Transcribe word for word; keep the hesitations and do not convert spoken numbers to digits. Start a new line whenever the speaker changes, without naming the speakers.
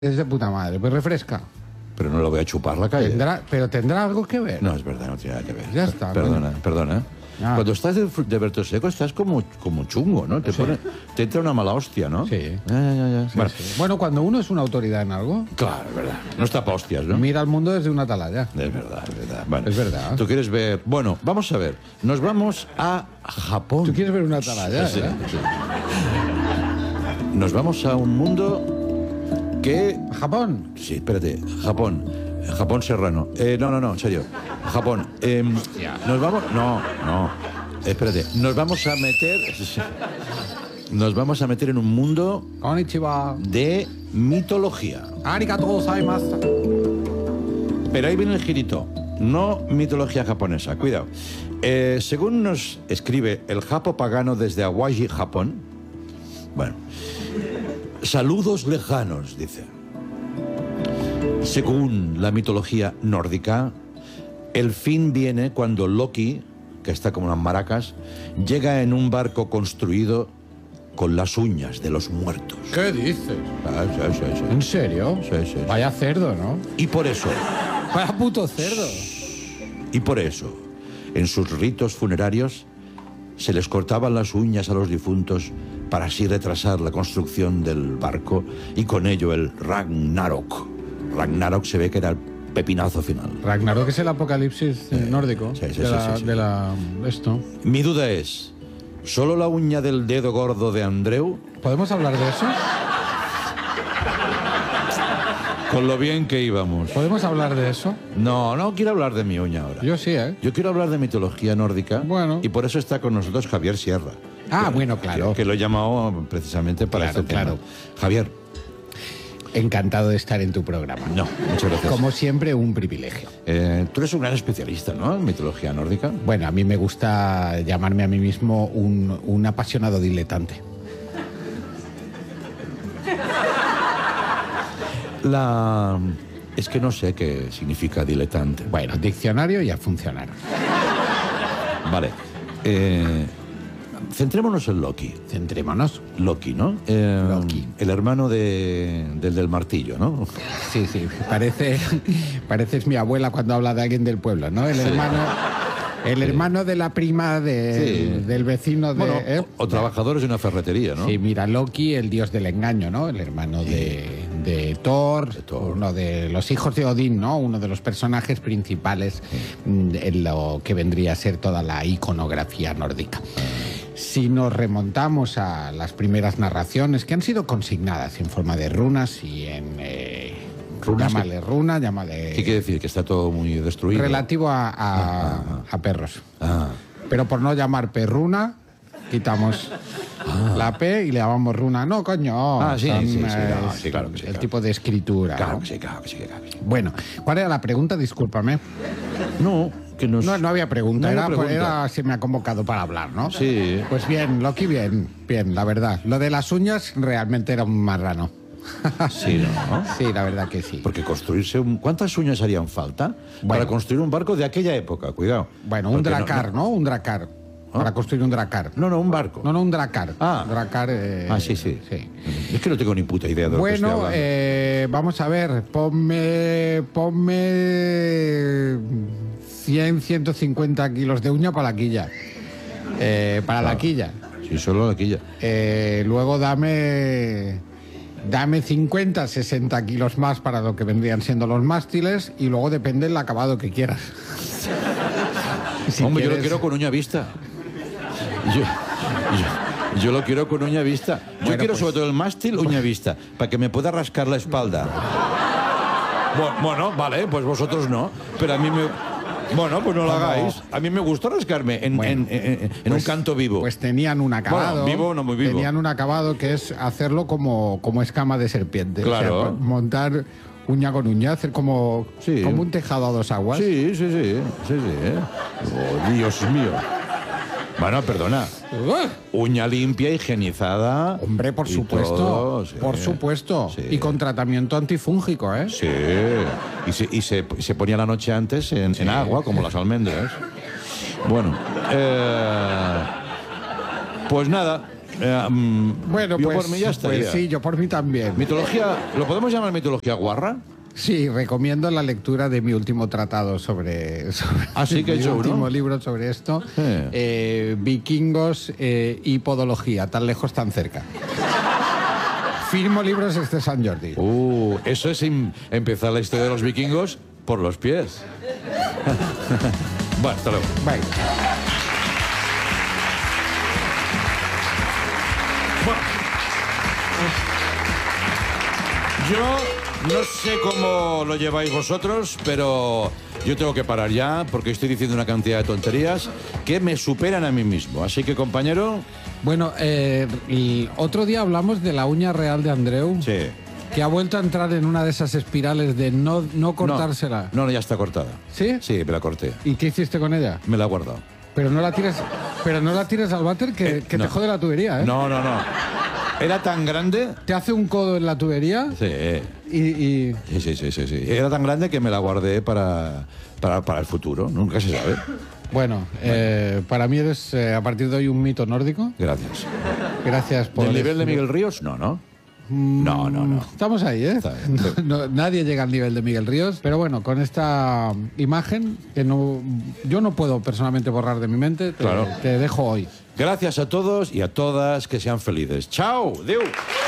Es de puta madre, pues refresca.
Pero no lo voy a chupar la calle.
¿Tendrá, pero tendrá algo que ver.
No, es verdad, no tiene nada que ver.
Ya está.
Perdona,
bueno.
perdona.
Ah.
Cuando estás de, de Berto Seco estás como, como chungo, ¿no? Te,
Sí.
pone, te entra una mala hostia, ¿no?
Sí.
Ya, ya, ya, ya.
Sí,
Bueno,
sí. Bueno, cuando uno es una autoridad en algo,
claro, es verdad. No está pa' hostias, ¿no?
mira al mundo desde una atalaya.
Es verdad, es verdad. Bueno,
Es verdad.
Tú quieres ver... Bueno, vamos a ver. Nos vamos a Japón.
¿Tú quieres ver una atalaya?
Sí,
eh?
sí. Nos vamos a un mundo que...
Japón.
Sí, espérate. Japón. Japón serrano. Eh, no, no, no, en serio. Japón. Eh, nos vamos... No, no. Espérate. Nos vamos a meter... Nos vamos a meter en un mundo
Konnichiwa.
de mitología.
Arigatou gozaimasu.
Pero ahí viene el girito. No mitología japonesa. Cuidado. Eh, según nos escribe el Japo Pagano desde Awaji, Japón. Bueno. Saludos lejanos, dice. Según la mitología nórdica, el fin viene cuando Loki, que está como unas maracas, llega en un barco construido con las uñas de los muertos.
¿Qué dices?
Ah, sí, sí, sí.
¿En serio?
Sí, sí, sí.
Vaya cerdo, ¿no?
Y por eso,
Vaya puto cerdo.
y por eso, en sus ritos funerarios, se les cortaban las uñas a los difuntos para así retrasar la construcción del barco y con ello el Ragnarok. Ragnarok se ve que era el pepinazo final.
Ragnarok es el apocalipsis eh, nórdico.
sí, sí,
de,
sí,
la,
sí, sí.
de la... Esto.
Mi duda es, ¿solo la uña del dedo gordo de Andreu?
¿Podemos hablar de eso?
Con lo bien que íbamos.
¿Podemos hablar de eso?
No, no quiero hablar de mi uña ahora.
Yo sí, ¿eh?
Yo quiero hablar de mitología nórdica.
Bueno.
Y por eso está con nosotros Javier Sierra.
Ah,
Que-
bueno, claro.
Que, que lo he llamado precisamente para
Claro,
este
claro.
tema. Javier,
Encantado de estar en tu programa.
no, muchas gracias.
Como siempre, un privilegio.
Eh, tú eres un gran especialista, ¿no? En mitología nórdica.
Bueno, a mí me gusta llamarme a mí mismo un, un apasionado diletante.
La... Es que no sé qué significa diletante.
Bueno, diccionario y a funcionar.
Vale. Eh, centrémonos en Loki.
Centrémonos.
Loki, ¿no? Eh,
Loki.
El hermano de, del del martillo, ¿no?
Sí, sí, parece, pareces mi abuela cuando habla de alguien del pueblo, ¿no? El hermano, el hermano de la prima de-
Sí.
del vecino de...
Bueno,
¿eh?
o, o trabajadores de una ferretería, ¿no?
Sí, mira, Loki, el dios del engaño, ¿no? El hermano de, de Thor,
Thor.
uno de los hijos de Odín, ¿no? Uno de los personajes principales mm, en lo que vendría a ser toda la iconografía nórdica. Si nos remontamos a las primeras narraciones que han sido consignadas en forma de runas y en... Eh,
¿Runas?
llámale runa, llámale...
¿Qué quiere decir? Que está todo muy destruido.
Relativo a, a- a perros.
Ah,
Pero por no llamar perruna, quitamos la P y le llamamos runa. No, coño.
Ah, sí,
son,
sí, sí,
eh,
no, sí, claro que sí,
El
claro.
tipo de escritura.
claro
¿no?
que sí, claro que sí, claro que sí.
Bueno, ¿cuál era la pregunta? Discúlpame.
No, que nos...
No, no había pregunta,
No había
era,
pregunta.
era se me ha convocado para hablar, ¿no?
Sí.
Pues bien, Loki, bien, bien, la verdad. Lo de las uñas realmente era un marrano.
Sí, ¿no?
Sí, la verdad que sí.
Porque construirse un... ¿Cuántas uñas harían falta
Bueno.
para construir un barco de aquella época? Cuidado.
Bueno, un
Porque no-
dracar, ¿no? Un dracar. Para construir un dracar.
No, no, un barco.
No, no, un dracar.
Ah.
Dracar. eh,
Ah, sí, sí,
sí.
Es que no tengo ni puta idea de lo que estoy
Bueno,
hablando.
eh, vamos a ver, ponme, ponme cien, ciento cincuenta kilos de uña para la quilla. Eh, para la quilla.
Sí, solo aquí ya.
Eh, luego dame, dame cincuenta, sesenta kilos más para lo que vendrían siendo los mástiles y luego depende del acabado que quieras. Si
Hombre, yo lo
quieres-
quiero con uña vista. Yo, yo, yo lo quiero con uña vista. Yo
Bueno,
quiero
pues-
sobre todo el mástil uña vista, para que me pueda rascar la espalda. Bu- Bueno, vale, pues vosotros no, pero a mí me... Bueno, pues no lo
Como-
hagáis. A mí me gusta rascarme en,
Bueno,
en- en- en
Pues-
un canto vivo.
Pues tenían un acabado.
Bueno, vivo, no muy vivo.
Tenían un acabado que es hacerlo como, como escama de serpiente.
Claro.
O sea, montar uña con uña, hacer como,
Sí.
como un tejado a dos aguas.
Sí, sí, sí, sí, sí. ¿eh? Oh, Dios mío. Bueno, perdona.
¡Uh!
Uña limpia, higienizada.
Hombre, por
y
supuesto.
todo, sí.
Por supuesto.
Sí.
Y con tratamiento antifúngico, ¿eh?
Sí. Y se, y se, y se ponía la noche antes en, en agua, como las almendras. Bueno. eh, pues nada. Eh, um,
Bueno,
yo
pues,
por mí ya estaría.
pues sí, yo por mí también.
Mitología, ¿lo podemos llamar mitología guarra?
Sí, recomiendo la lectura de mi último tratado sobre, sobre
Ah, sí, que he
mi
hecho
último
uno.
libro sobre esto.
Eh.
Eh, vikingos eh, y podología, tan lejos, tan cerca. Firmo libros este San Jordi.
Uh, eso es em- empezar la historia de los vikingos por los pies. Bueno, hasta luego.
Bye.
Yo no sé cómo lo lleváis vosotros, pero yo tengo que parar ya porque estoy diciendo una cantidad de tonterías que me superan a mí mismo. Así que, compañero,
Bueno, eh, el otro día hablamos de la uña real de Andreu,
sí.
que ha vuelto a entrar en una de esas espirales de no, no cortársela.
No, no, ya está cortada.
¿Sí?
Sí, me la corté.
¿Y qué hiciste con ella?
Me la he guardado.
Pero no la tires, pero no la tires al váter que,
Eh,
que
no.
te jode la tubería, ¿eh?
No, no, no. Era tan grande.
Te hace un codo en la tubería
Sí, eh.
y, y-
sí, sí, sí, sí, sí. Era tan grande que me la guardé para, para, para el futuro. Nunca se sabe.
bueno, eh, para mí eres eh, a partir de hoy un mito nórdico.
Gracias.
Gracias por
¿Del nivel de
eso.
Miguel Ríos? No, no. No, no, no.
Estamos ahí, ¿eh?
Está bien.
No- no- nadie llega al nivel de Miguel Ríos, pero bueno, con esta imagen que no, yo no puedo personalmente borrar de mi mente, te,
Claro.
te dejo hoy.
Gracias a todos y a todas, que sean felices. ¡Chao! ¡Deu!